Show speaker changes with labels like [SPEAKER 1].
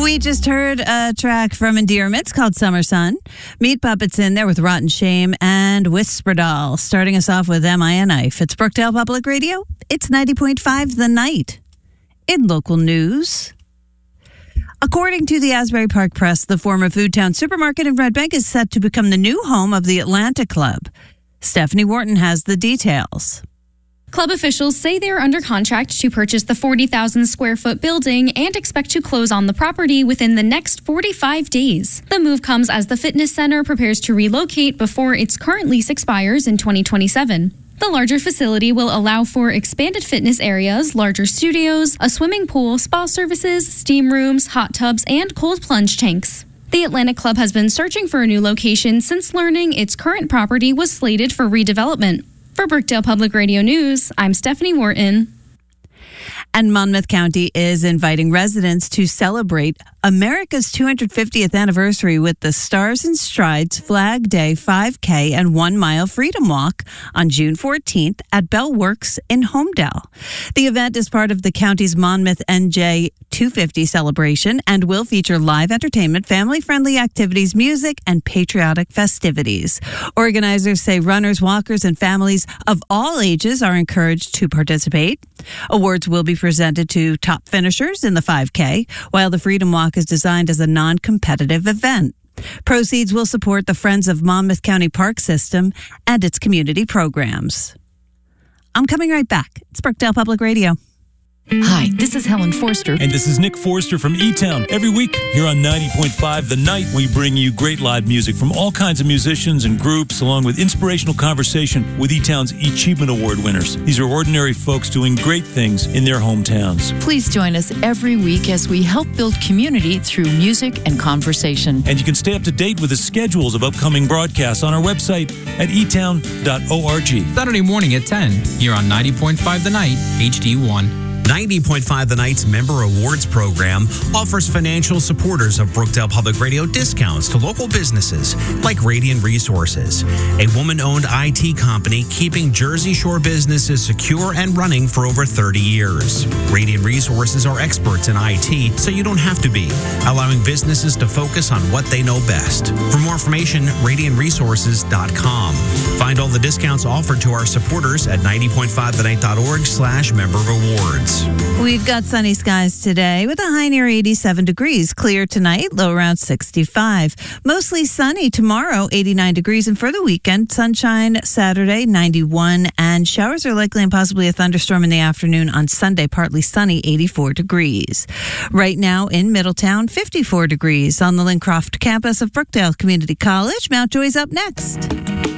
[SPEAKER 1] We just heard a track from Endearment. It's called Summer Sun. Meat Puppets in there with Rotten Shame and Whisper Doll. Starting us off with Am I a Knife? It's Brookdale Public Radio. It's 90.5 The Night. In local news, according to the Asbury Park Press, the former Foodtown supermarket in Red Bank is set to become the new home of the Atlanta Club. Stephanie Wharton has the details.
[SPEAKER 2] Club officials say they are under contract to purchase the 40,000 square foot building and expect to close on the property within the next 45 days. The move comes as the fitness center prepares to relocate before its current lease expires in 2027. The larger facility will allow for expanded fitness areas, larger studios, a swimming pool, spa services, steam rooms, hot tubs, and cold plunge tanks. The Atlanta Club has been searching for a new location since learning its current property was slated for redevelopment. For Brookdale Public Radio News, I'm Stephanie Wharton.
[SPEAKER 1] And Monmouth County is inviting residents to celebrate America's 250th anniversary with the Stars and Strides Flag Day 5K and 1 Mile Freedom Walk on June 14th at Bell Works in Homedale. The event is part of the county's Monmouth NJ 250 celebration and will feature live entertainment, family-friendly activities, music, and patriotic festivities. Organizers say runners, walkers, and families of all ages are encouraged to participate. Awards will be presented to top finishers in the 5K, while the Freedom Walk is designed as a non-competitive event. Proceeds will support the Friends of Monmouth County Park System and its community programs. I'm coming right back. It's Brookdale Public Radio.
[SPEAKER 3] Hi, this is Helen Forster.
[SPEAKER 4] And this is Nick Forster from E-Town. Every week here on 90.5 The Night, we bring you great live music from all kinds of musicians and groups, along with inspirational conversation with E-Town's Achievement Award winners. These are ordinary folks doing great things in their hometowns.
[SPEAKER 3] Please join us every week as we help build community through music and conversation.
[SPEAKER 4] And you can stay up to date with the schedules of upcoming broadcasts on our website at etown.org.
[SPEAKER 5] Saturday morning at 10, here on 90.5 The Night, HD1.
[SPEAKER 6] 90.5 The Night's Member Awards program offers financial supporters of Brookdale Public Radio discounts to local businesses like Radiant Resources, a woman-owned IT company keeping Jersey Shore businesses secure and running for over 30 years. Radiant Resources are experts in IT, so you don't have to be, allowing businesses to focus on what they know best. For more information, radiantresources.com. Find all the discounts offered to our supporters at 90.5thenight.org/member awards.
[SPEAKER 1] We've got sunny skies today with a high near 87 degrees. Clear tonight, low around 65. Mostly sunny tomorrow, 89 degrees. And for the weekend, sunshine Saturday, 91. And showers are likely and possibly a thunderstorm in the afternoon on Sunday, partly sunny, 84 degrees. Right now in Middletown, 54 degrees on the Lincroft campus of Brookdale Community College. Mountjoy's up next.